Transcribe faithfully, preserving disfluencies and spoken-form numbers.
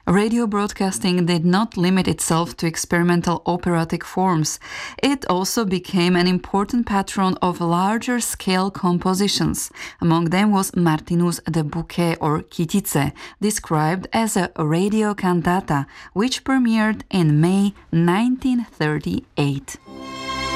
Radio broadcasting did not limit itself to experimental operatic forms. It also became an important patron of larger-scale compositions. Among them was Martinus de Bouquet or Kytice, described as a radio cantata, which premiered in May nineteen thirty-eight.